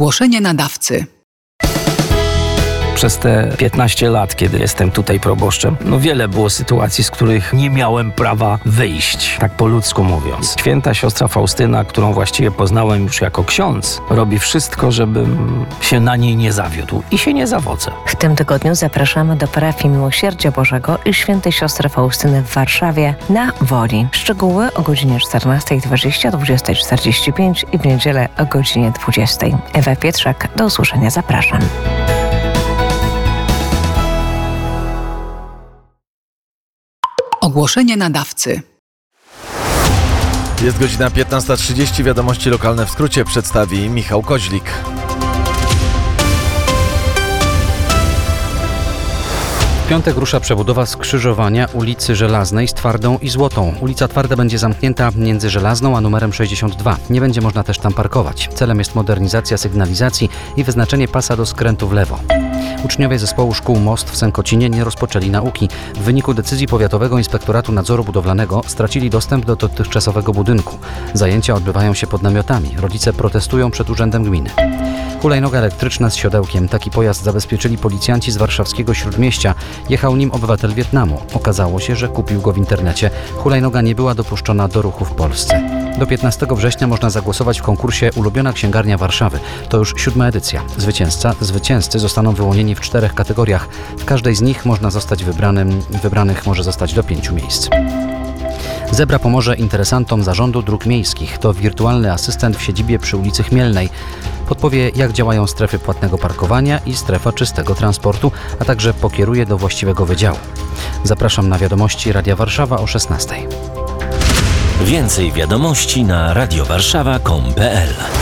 Ogłoszenie nadawcy. Przez te 15 lat, kiedy jestem tutaj proboszczem, wiele było sytuacji, z których nie miałem prawa wyjść, tak po ludzku mówiąc. Święta siostra Faustyna, którą właściwie poznałem już jako ksiądz, robi wszystko, żebym się na niej nie zawiódł i się nie zawodzę. W tym tygodniu zapraszamy do parafii Miłosierdzia Bożego i Świętej Siostry Faustyny w Warszawie na Woli. Szczegóły o godzinie 14:20, 20:45 i w niedzielę o godzinie 20. Ewa Pietrzak, do usłyszenia, zapraszam. Ogłoszenie nadawcy. Jest godzina 15:30. Wiadomości lokalne w skrócie przedstawi Michał Koźlik. W piątek rusza przebudowa skrzyżowania ulicy Żelaznej z Twardą i Złotą. Ulica Twarda będzie zamknięta między Żelazną a numerem 62. Nie będzie można też tam parkować. Celem jest modernizacja sygnalizacji i wyznaczenie pasa do skrętu w lewo. Uczniowie zespołu szkół Most w Sękocinie nie rozpoczęli nauki. W wyniku decyzji Powiatowego Inspektoratu Nadzoru Budowlanego stracili dostęp do dotychczasowego budynku. Zajęcia odbywają się pod namiotami. Rodzice protestują przed Urzędem Gminy. Hulajnoga elektryczna z siodełkiem. Taki pojazd zabezpieczyli policjanci z warszawskiego Śródmieścia. Jechał nim obywatel Wietnamu. Okazało się, że kupił go w internecie. Hulajnoga nie była dopuszczona do ruchu w Polsce. Do 15 września można zagłosować w konkursie Ulubiona Księgarnia Warszawy. To już 7. edycja. Zwycięzcy zostaną wyłonieni w 4 kategoriach. W każdej z nich można zostać wybranych może zostać do 5 miejsc. Zebra pomoże interesantom Zarządu Dróg Miejskich. To wirtualny asystent w siedzibie przy ulicy Chmielnej. Podpowie, jak działają strefy płatnego parkowania i strefa czystego transportu, a także pokieruje do właściwego wydziału. Zapraszam na wiadomości Radia Warszawa o 16:00. Więcej wiadomości na radiowarszawa.com.pl